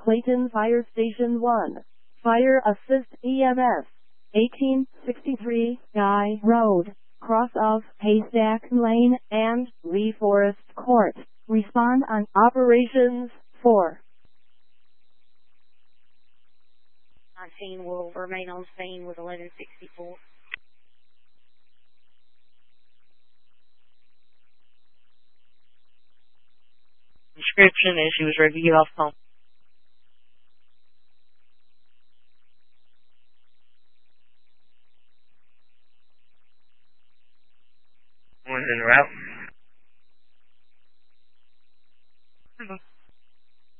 Clayton Fire Station 1. Fire Assist EMS. 1863 Guy Road, cross of Haystack Lane and Lee Forest Court. Respond on Operations 4. On scene will remain on scene with 1164. Description is she was ready to get off home. One's en route.